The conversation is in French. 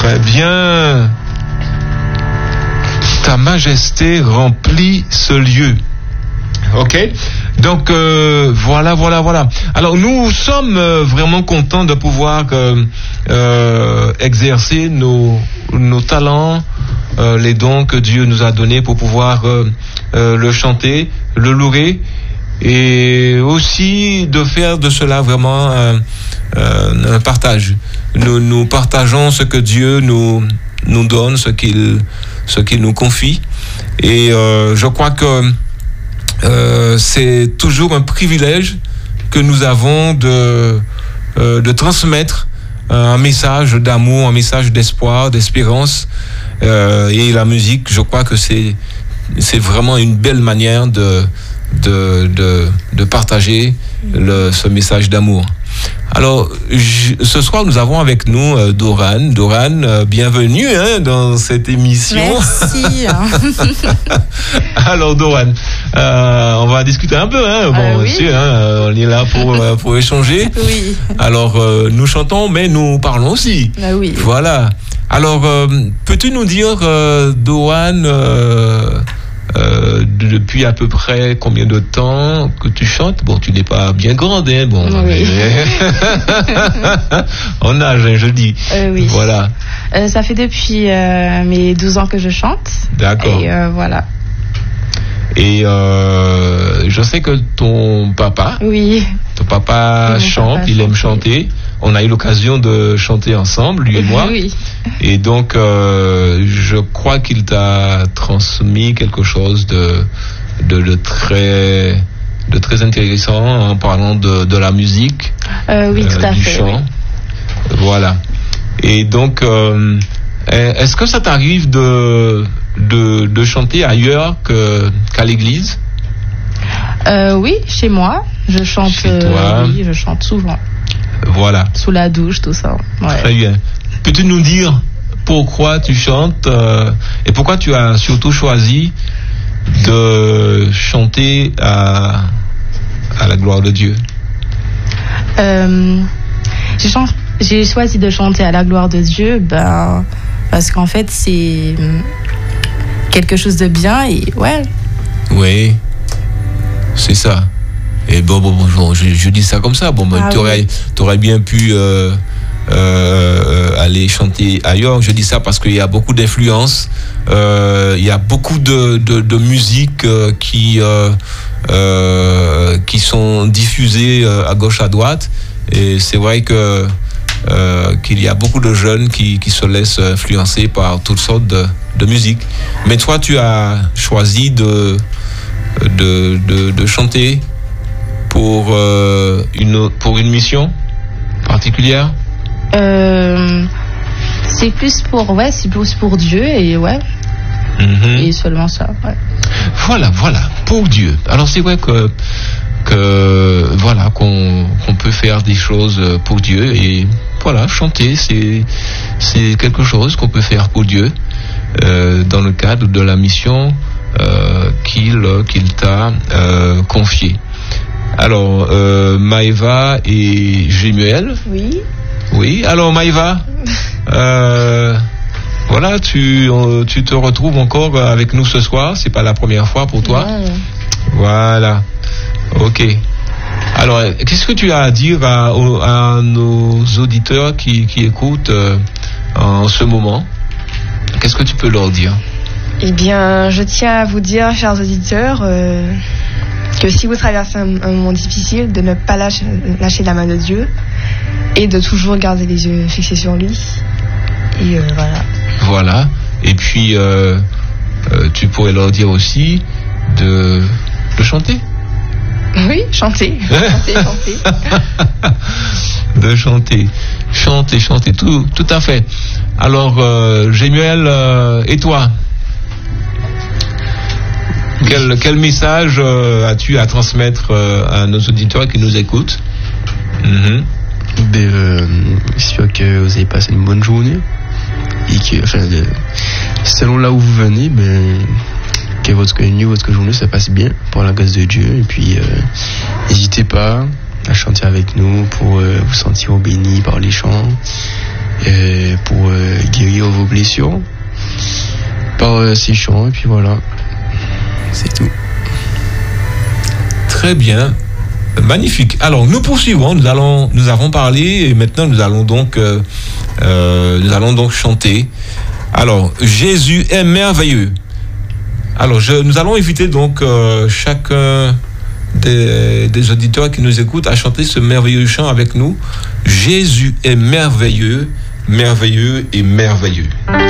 Très bien. Ta majesté remplit ce lieu. Ok, donc voilà. Alors nous sommes vraiment contents de pouvoir exercer nos talents, les dons que Dieu nous a donnés pour pouvoir le chanter, le louer, et aussi de faire de cela vraiment un partage. Nous partageons ce que Dieu nous donne, ce qu'il nous confie, et je crois que c'est toujours un privilège que nous avons de transmettre un message d'amour, un message d'espoir, d'espérance, et la musique, je crois que c'est vraiment une belle manière de partager ce message d'amour. Alors, ce soir, nous avons avec nous Doran. Doran, bienvenue dans cette émission. Merci. Alors, Doran, on va discuter un peu. Bon, oui. sûr, on est là pour échanger. Oui. Alors, nous chantons, mais nous parlons aussi. Ah oui. Voilà. Alors, peux-tu nous dire, Doran, depuis à peu près combien de temps que tu chantes? Bon, tu n'es pas bien grande, hein, bon. Oui. En âge, je dis. Oui. Voilà. Ça fait depuis mes 12 ans que je chante. D'accord. Et voilà. Et je sais que ton papa chante, il aime chanter. On a eu l'occasion de chanter ensemble, lui et moi. Oui. Et donc, je crois qu'il t'a transmis quelque chose de très intéressant en parlant de la musique. Oui, tout à du fait. chant. Oui. Voilà. Et donc, est-ce que ça t'arrive de chanter ailleurs qu'à l'église? Oui, chez moi. Je chante. Chez toi. Oui, je chante souvent. Voilà. Sous la douche, tout ça. Ouais. Très bien. Peux-tu nous dire pourquoi tu chantes et pourquoi tu as surtout choisi de chanter à la gloire de Dieu? J'ai choisi de chanter à la gloire de Dieu, parce qu'en fait, c'est quelque chose de bien et ouais. Oui, c'est ça. Et bon, je dis ça comme ça. Bon, t'aurais bien pu aller chanter ailleurs. Je dis ça parce qu'il y a beaucoup d'influences. Il y a beaucoup de musiques qui sont diffusées à gauche, à droite. Et c'est vrai qu'il y a beaucoup de jeunes qui se laissent influencer par toutes sortes de musiques. Mais toi, tu as choisi de chanter pour une mission particulière? C'est plus pour Dieu et ouais. Mm-hmm. Et seulement ça, ouais. Voilà, pour Dieu. Alors c'est vrai que voilà, qu'on peut faire des choses pour Dieu, et voilà, chanter, c'est quelque chose qu'on peut faire pour Dieu dans le cadre de la mission qu'il t'a confiée. Alors, Maëva et Jémuel. Oui. Oui, alors Maëva, voilà, tu te retrouves encore avec nous ce soir, c'est pas la première fois pour toi. Non. Voilà, ok. Alors, qu'est-ce que tu as à dire à nos auditeurs qui écoutent en ce moment? Qu'est-ce que tu peux leur dire? Eh bien, je tiens à vous dire, chers auditeurs, que si vous traversez un moment difficile, de ne pas lâcher la main de Dieu et de toujours garder les yeux fixés sur lui. Et voilà. Voilà. Et puis, tu pourrais leur dire aussi de chanter. Oui, chanter. chanter. De chanter. Chanter. Tout à fait. Alors, Jémuel, et toi? Quel message as-tu à transmettre à nos auditeurs qui nous écoutent? Mm-hmm. J'espère que vous avez passé une bonne journée et que, selon là où vous venez, que votre nuit, votre journée se passe bien pour la grâce de Dieu. Et puis, n'hésitez pas à chanter avec nous pour vous sentir bénis par les chants, pour guérir vos blessures par ces chants, et puis voilà, c'est tout. Très bien, magnifique. Alors nous poursuivons, nous avons parlé et maintenant nous allons donc chanter. Alors Jésus est merveilleux. Alors nous allons inviter donc chacun des auditeurs qui nous écoutent à chanter ce merveilleux chant avec nous. Jésus est merveilleux, merveilleux et merveilleux.